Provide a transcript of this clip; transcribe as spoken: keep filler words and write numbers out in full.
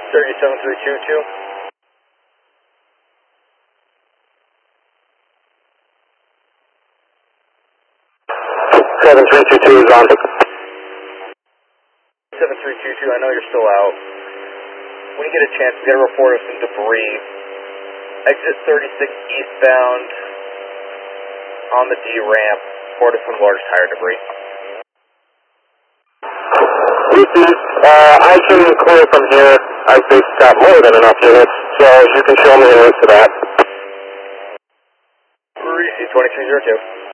thirty-seven three two two. seven three two two is on. seven three two two, I know you're still out. When you get a chance, get a report of some debris. Exit thirty-six eastbound on the D ramp, report of some large tire debris. Uh, I can clear from here. I've got more than enough units, so you can show me the route to that. Receive twenty-three zero two.